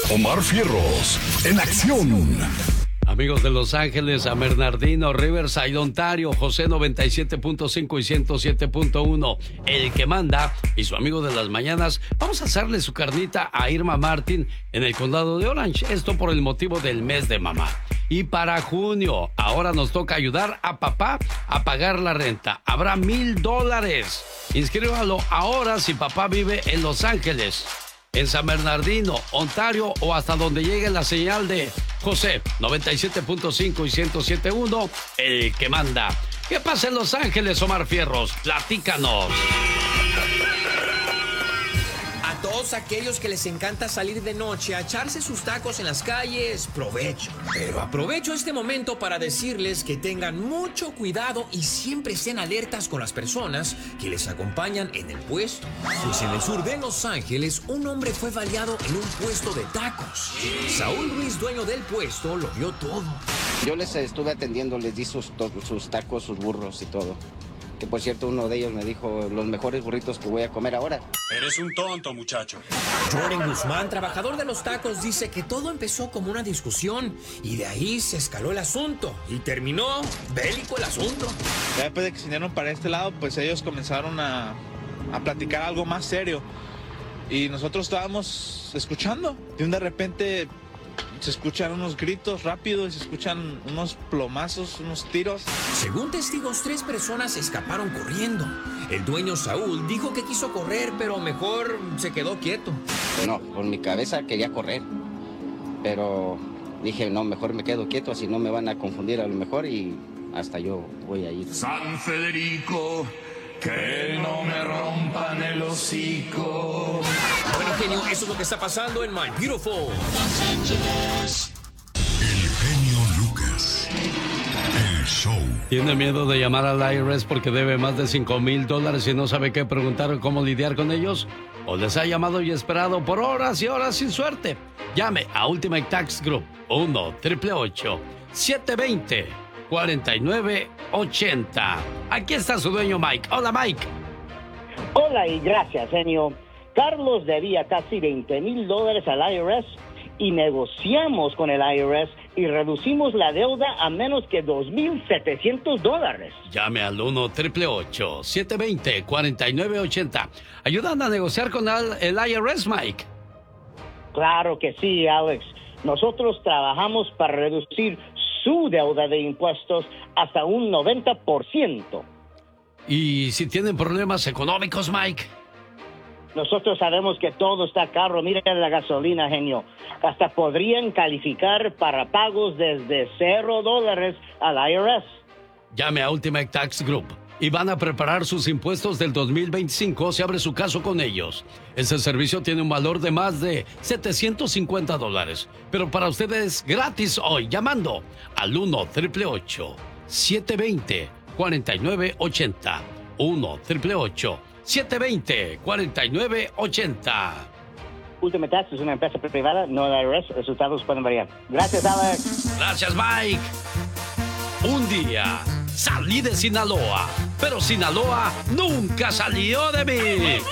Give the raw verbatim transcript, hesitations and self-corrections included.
Omar Fierros, en acción. Amigos de Los Ángeles, San Bernardino, Riverside, Ontario, José noventa y siete punto cinco y ciento siete punto uno, el que manda, y su amigo de las mañanas, vamos a hacerle su carnita a Irma Martin en el condado de Orange, esto por el motivo del mes de mamá. Y para junio, ahora nos toca ayudar a papá a pagar la renta. Habrá mil dólares. Inscríbalo ahora si papá vive en Los Ángeles, en San Bernardino, Ontario o hasta donde llegue la señal de José noventa y siete punto cinco y ciento siete punto uno, el que manda. ¿Qué pasa en Los Ángeles, Omar Fierros? Platícanos. A todos aquellos que les encanta salir de noche a echarse sus tacos en las calles, provecho. Pero aprovecho este momento para decirles que tengan mucho cuidado y siempre estén alertas con las personas que les acompañan en el puesto. Pues en el sur de Los Ángeles, un hombre fue baleado en un puesto de tacos. Saúl Ruiz, dueño del puesto, lo vio todo. Yo les estuve atendiendo, les di sus, sus tacos, sus burros y todo. Que por cierto, uno de ellos me dijo los mejores burritos que voy a comer ahora. Eres un tonto, muchacho. Jordan Guzmán, trabajador de los tacos, dice que todo empezó como una discusión y de ahí se escaló el asunto y terminó bélico el asunto. Ya después de que se vinieron para este lado, pues ellos comenzaron a, a platicar algo más serio y nosotros estábamos escuchando. Y de repente se escuchan unos gritos rápidos, se escuchan unos plomazos, unos tiros. Según testigos, tres personas escaparon corriendo. El dueño Saúl dijo que quiso correr, pero mejor se quedó quieto. No, por mi cabeza quería correr, pero dije, no, mejor me quedo quieto, así no me van a confundir a lo mejor y hasta yo voy a ir. San Federico, que no me rompan el hocico. Bueno, genio, eso es lo que está pasando en My Beautiful Los Ángeles. El genio Lucas. El show. ¿Tiene miedo de llamar al I R S porque debe más de cinco mil dólares y no sabe qué preguntar o cómo lidiar con ellos? ¿O les ha llamado y esperado por horas y horas sin suerte? Llame a Ultimate Tax Group uno, ocho ocho ocho, siete dos cero, cuatro nueve ocho cero. Aquí está su dueño Mike. Hola, Mike. Hola y gracias, genio. Carlos debía casi veinte mil dólares al I R S y negociamos con el I R S y reducimos la deuda a menos que dos mil setecientos dólares. Llame al uno, ocho ocho ocho, siete dos cero, cuatro nueve ocho cero. ¿Ayudan a negociar con el, el I R S, Mike? Claro que sí, Alex. Nosotros trabajamos para reducir su deuda de impuestos hasta un noventa por ciento. ¿Y si tienen problemas económicos, Mike? Nosotros sabemos que todo está caro. Miren la gasolina, genio. Hasta podrían calificar para pagos desde cero dólares al I R S. Llame a Ultimate Tax Group y van a preparar sus impuestos del dos mil veinticinco si abre su caso con ellos. Ese servicio tiene un valor de más de setecientos cincuenta dólares. Pero para ustedes gratis hoy, llamando al uno, ocho ocho ocho, siete dos cero, cuatro nueve ocho cero. uno, ocho ocho ocho, siete dos cero, cuatro nueve ocho cero. Ultimate Tax es una empresa privada, no el I R S. Resultados pueden variar. Gracias, Alex. Gracias, Mike. Un día salí de Sinaloa, pero Sinaloa nunca salió de mí.